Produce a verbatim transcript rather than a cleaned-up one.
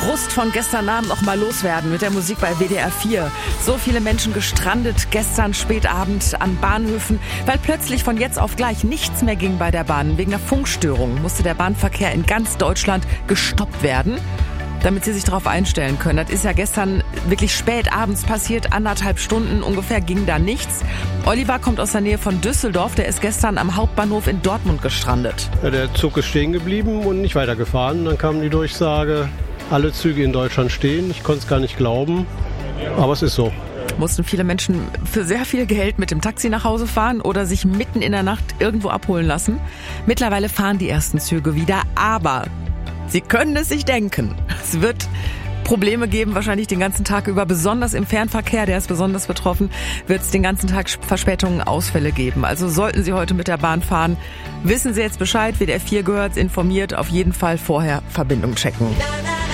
Frust von gestern Abend noch mal loswerden mit der Musik bei W D R vier. So viele Menschen gestrandet gestern spätabend an Bahnhöfen, weil plötzlich von jetzt auf gleich nichts mehr ging bei der Bahn. Wegen einer Funkstörung musste der Bahnverkehr in ganz Deutschland gestoppt werden, damit sie sich darauf einstellen können. Das ist ja gestern wirklich spät abends passiert, anderthalb Stunden ungefähr ging da nichts. Oliver kommt aus der Nähe von Düsseldorf, der ist gestern am Hauptbahnhof in Dortmund gestrandet. Ja, der Zug ist stehen geblieben und nicht weitergefahren. Dann kam die Durchsage, alle Züge in Deutschland stehen. Ich konnte es gar nicht glauben, aber es ist so. Mussten viele Menschen für sehr viel Geld mit dem Taxi nach Hause fahren oder sich mitten in der Nacht irgendwo abholen lassen. Mittlerweile fahren die ersten Züge wieder, aber Sie können es sich denken. Es wird Probleme geben, wahrscheinlich den ganzen Tag über. Besonders im Fernverkehr, der ist besonders betroffen, wird es den ganzen Tag Verspätungen, Ausfälle geben. Also sollten Sie heute mit der Bahn fahren, wissen Sie jetzt Bescheid. W D R vier gehört, informiert, auf jeden Fall vorher Verbindung checken.